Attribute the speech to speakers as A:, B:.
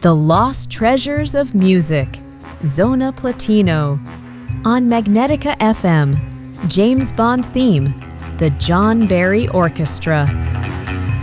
A: The Lost Treasures of Music, Zona Platino. On Magnetica FM, James Bond theme, the John Barry Orchestra.